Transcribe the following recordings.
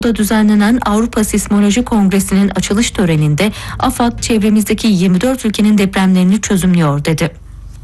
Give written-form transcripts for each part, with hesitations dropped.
düzenlenen Avrupa Sismoloji Kongresi'nin açılış töreninde AFAD çevremizdeki 24 ülkenin depremlerini çözümlüyor dedi.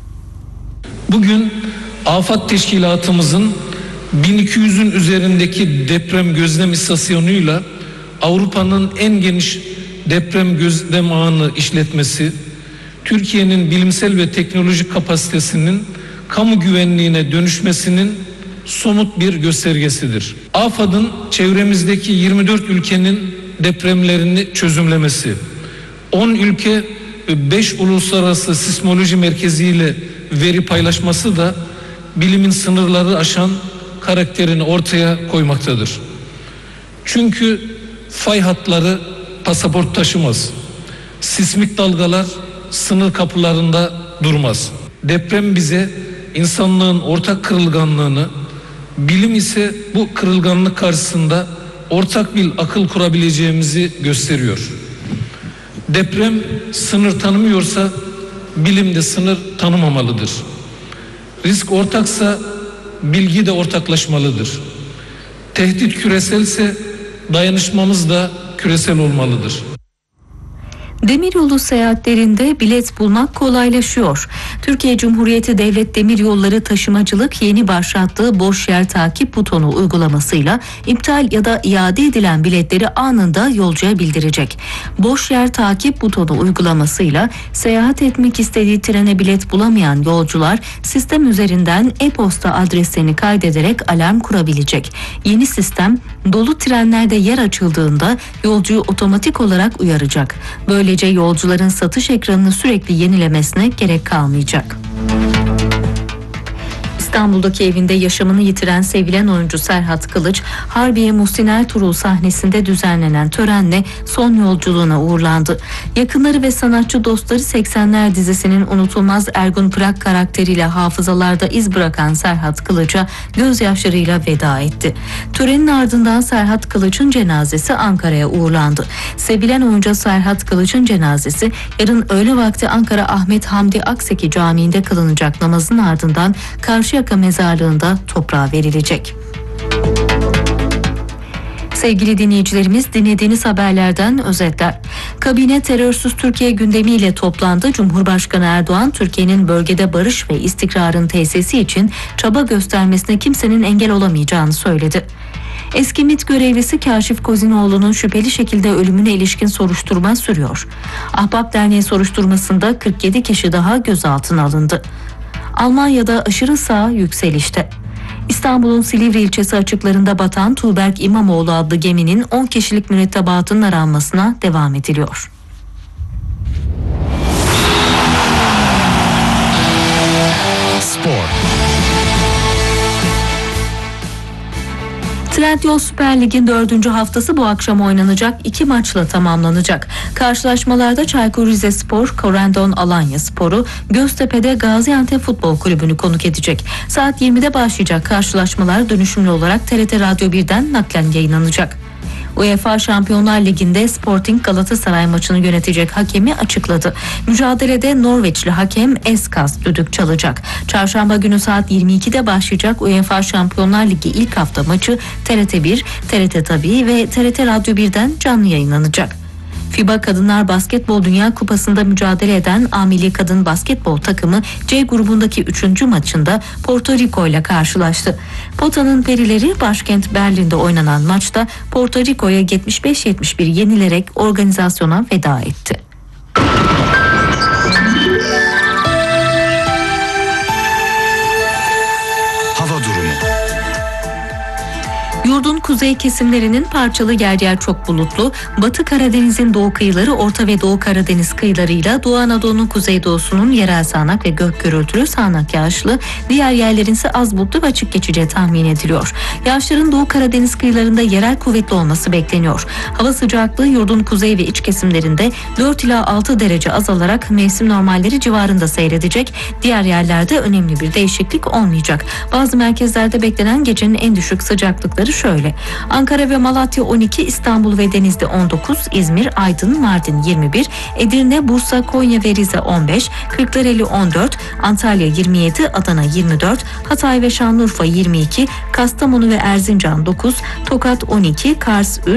Bugün AFAD teşkilatımızın 1200'ün üzerindeki deprem gözlem istasyonuyla Avrupa'nın en geniş deprem gözlem ağını işletmesi, Türkiye'nin bilimsel ve teknolojik kapasitesinin kamu güvenliğine dönüşmesinin somut bir göstergesidir. AFAD'ın çevremizdeki 24 ülkenin depremlerini çözümlemesi, 10 ülke ve 5 uluslararası sismoloji merkeziyle veri paylaşması da bilimin sınırları aşan karakterini ortaya koymaktadır. Çünkü fay hatları pasaport taşımaz. Sismik dalgalar sınır kapılarında durmaz. Deprem bize insanlığın ortak kırılganlığını, bilim ise bu kırılganlık karşısında ortak bir akıl kurabileceğimizi gösteriyor. Deprem sınır tanımıyorsa bilim de sınır tanımamalıdır. Risk ortaksa bilgi de ortaklaşmalıdır. Tehdit küreselse dayanışmamız da küresel olmalıdır. Demiryolu seyahatlerinde bilet bulmak kolaylaşıyor. Türkiye Cumhuriyeti Devlet Demiryolları Taşımacılık yeni başlattığı boş yer takip butonu uygulamasıyla iptal ya da iade edilen biletleri anında yolcuya bildirecek. Boş yer takip butonu uygulamasıyla seyahat etmek istediği trene bilet bulamayan yolcular sistem üzerinden e-posta adreslerini kaydederek alarm kurabilecek. Yeni sistem dolu trenlerde yer açıldığında yolcuyu otomatik olarak uyaracak. Böylece yolcuların satış ekranını sürekli yenilemesine gerek kalmayacak. İstanbul'daki evinde yaşamını yitiren sevilen oyuncu Serhat Kılıç, Harbiye Muhsin Ertuğrul sahnesinde düzenlenen törenle son yolculuğuna uğurlandı. Yakınları ve sanatçı dostları 80'ler dizisinin unutulmaz Ergun Pırak karakteriyle hafızalarda iz bırakan Serhat Kılıç'a gözyaşlarıyla veda etti. Törenin ardından Serhat Kılıç'ın cenazesi Ankara'ya uğurlandı. Sevilen oyuncu Serhat Kılıç'ın cenazesi yarın öğle vakti Ankara Ahmet Hamdi Akseki Camii'nde kılınacak namazın ardından Karşıyaka mezarlığında toprağa verilecek. Sevgili dinleyicilerimiz, dinlediğiniz haberlerden özetler. Kabine terörsüz Türkiye gündemiyle toplandı. Cumhurbaşkanı Erdoğan, Türkiye'nin bölgede barış ve istikrarın tesisi için çaba göstermesine kimsenin engel olamayacağını söyledi. Eski MİT görevlisi Kaşif Kozinoğlu'nun şüpheli şekilde ölümüne ilişkin soruşturma sürüyor. Ahbap Derneği soruşturmasında 47 kişi daha gözaltına alındı. Almanya'da aşırı sağ yükselişte. İstanbul'un Silivri ilçesi açıklarında batan Tuğberk İmamoğlu adlı geminin 10 kişilik mürettebatının aranmasına devam ediliyor. Spor. Trendyol Süper Lig'in 4. haftası bu akşam oynanacak 2 maçla tamamlanacak. Karşılaşmalarda Çaykur Rizespor, Corendon Alanyaspor'u, Göztepe'de Gaziantep Futbol Kulübü'nü konuk edecek. Saat 20'de başlayacak karşılaşmalar dönüşümlü olarak TRT Radyo 1'den naklen yayınlanacak. UEFA Şampiyonlar Ligi'nde Sporting Galatasaray maçını yönetecek hakemi açıkladı. Mücadelede Norveçli hakem Eskas düdük çalacak. Çarşamba günü saat 22'de başlayacak UEFA Şampiyonlar Ligi ilk hafta maçı TRT 1, TRT Tabii ve TRT Radyo 1'den canlı yayınlanacak. FIBA Kadınlar Basketbol Dünya Kupası'nda mücadele eden A Milli Kadın Basketbol takımı C grubundaki 3. maçında Porto Rico ile karşılaştı. Potanın perileri başkent Berlin'de oynanan maçta Porto Rico'ya 75-71 yenilerek organizasyona veda etti. Hava durumu. Yurdun kuzey kesimlerinin parçalı yer yer çok bulutlu, Batı Karadeniz'in doğu kıyıları, Orta ve Doğu Karadeniz kıyılarıyla Doğu Anadolu'nun kuzeydoğusunun yerel sağanak ve gök gürültülü sağanak yağışlı, diğer yerlerin ise az bulutlu ve açık geçeceği tahmin ediliyor. Yağışların Doğu Karadeniz kıyılarında yerel kuvvetli olması bekleniyor. Hava sıcaklığı yurdun kuzey ve iç kesimlerinde 4 ila 6 derece azalarak mevsim normalleri civarında seyredecek. Diğer yerlerde önemli bir değişiklik olmayacak. Bazı merkezlerde beklenen gecenin en düşük sıcaklıkları şöyle. Ankara ve Malatya 12, İstanbul ve Denizli 19, İzmir, Aydın, Mardin 21, Edirne, Bursa, Konya ve Rize 15, Kırklareli 14, Antalya 27, Adana 24, Hatay ve Şanlıurfa 22, Kastamonu ve Erzincan 9, Tokat 12, Kars 3,